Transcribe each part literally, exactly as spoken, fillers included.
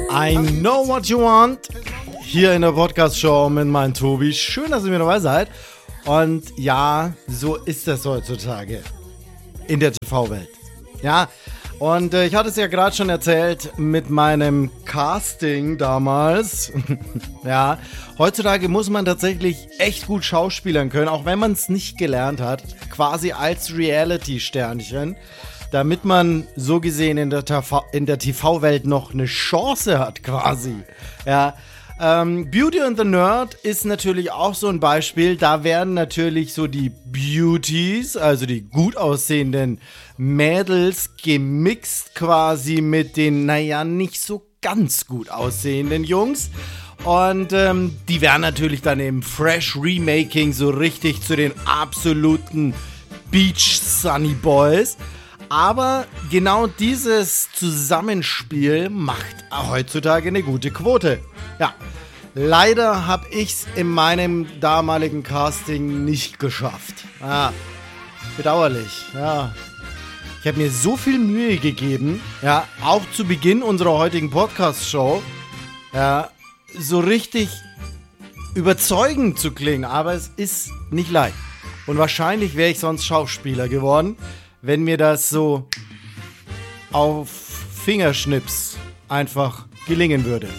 I know what you want. Hier in der Podcast-Show mit meinem Tobi. Schön, dass ihr mit dabei seid. Und ja, so ist das heutzutage in der T V-Welt. Ja, und äh, ich hatte es ja gerade schon erzählt mit meinem Casting damals. Ja, heutzutage muss man tatsächlich echt gut schauspielern können, auch wenn man es nicht gelernt hat. Quasi als Reality-Sternchen. Damit man so gesehen in der, T V, in der T V-Welt noch eine Chance hat, quasi. Ja, ähm, Beauty and the Nerd ist natürlich auch so ein Beispiel. Da werden natürlich so die Beauties, also die gut aussehenden Mädels, gemixt quasi mit den, naja, nicht so ganz gut aussehenden Jungs. Und ähm, die werden natürlich dann im Fresh Remaking so richtig zu den absoluten Beach Sunny Boys. Aber genau dieses Zusammenspiel macht heutzutage eine gute Quote. Ja, leider habe ich es in meinem damaligen Casting nicht geschafft. Ja, bedauerlich, ja. Ich habe mir so viel Mühe gegeben, ja, auch zu Beginn unserer heutigen Podcast-Show, ja, so richtig überzeugend zu klingen, aber es ist nicht leicht. Und wahrscheinlich wäre ich sonst Schauspieler geworden, wenn mir das so auf Fingerschnips einfach gelingen würde.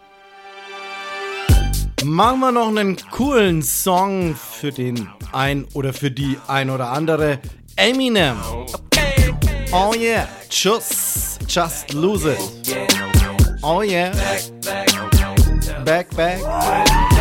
Machen wir noch einen coolen Song für den ein oder für die ein oder andere. Eminem. Oh yeah, just, just lose it. Oh yeah. Back, back.